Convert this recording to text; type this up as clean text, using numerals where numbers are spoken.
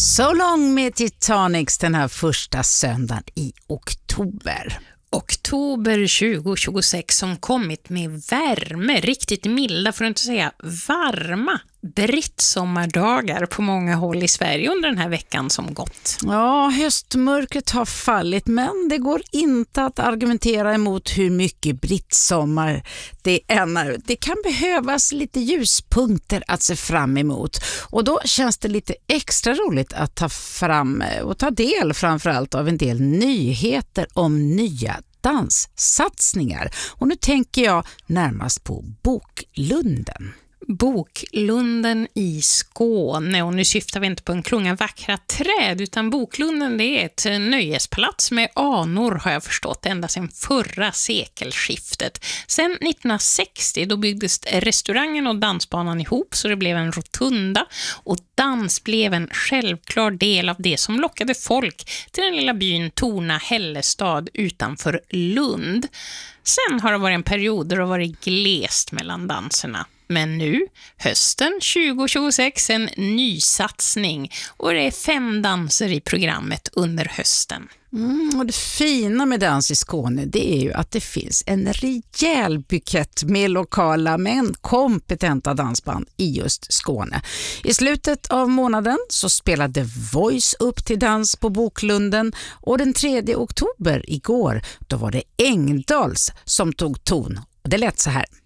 So long med Titanics den här första söndagen i oktober. Oktober 2026 som kommit med värme, riktigt milda för att inte säga varma brittsommardagar på många håll i Sverige under den här veckan som gått. Ja, höstmörkret har fallit, men det går inte att argumentera emot hur mycket brittsommar det är. Det kan behövas lite ljuspunkter att se fram emot, och då känns det lite extra roligt att ta fram och ta del framförallt av en del nyheter om nya danssatsningar. Och nu tänker jag närmast på Boklunden. Boklunden i Skåne, och nu syftar vi inte på en klunga vackra träd, utan Boklunden det är ett nöjespalats med anor, har jag förstått, ända sedan förra sekelskiftet. Sen 1960 då byggdes restaurangen och dansbanan ihop så det blev en rotunda, och dans blev en självklar del av det som lockade folk till den lilla byn Torna-Hällestad utanför Lund. Sen har det varit en period där det har varit glest mellan danserna. Men nu, hösten 2026, en ny satsning, och det är 5 danser i programmet under hösten. Och det fina med dans i Skåne, det är ju att det finns en rejäl bukett med lokala men kompetenta dansband i just Skåne. I slutet av månaden så spelade Voice upp till dans på Boklunden, och den 3 oktober igår då var det Engdals som tog ton, och det lät så här.